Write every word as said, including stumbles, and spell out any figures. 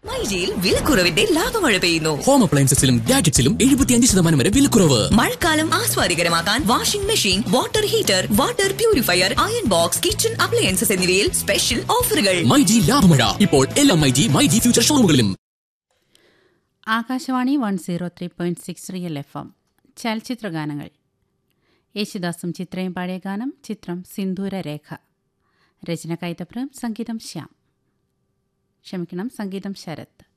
മൈജിയിൽ വിലക്കുറവിന്റെ ലാഭമഴ പെയ്യുന്നു. ഹോം അപ്ലയൻസസിലും ഗാഡ്ജറ്റ്സിലും എഴുപത്തിയഞ്ച് ശതമാനം വരെ വിലക്കുറവ്. മഴക്കാലം ആസ്വാദികരമാക്കാൻ washing machine, water heater, water purifier, iron box, kitchen appliances എന്നിവയിൽ സ്പെഷ്യൽ ഓഫറുകൾ. മൈജി ലാഭമഴ ഇപ്പോൾ എല്ലാ myG myG future ഷോറൂമുകളിലും. Akashvani one zero three point six real F M. ചലച്ചിത്ര ഗാനങ്ങൾ. യേശുദാസും ചിത്രയും പാടിയ ഗാനം. ചിത്രം സിന്ദൂര രേഖ. രചന കൈതപ്രം, സംഗീതം ശ്യാം. ക്ഷമിക്കണം, സംഗീതം ശരത്.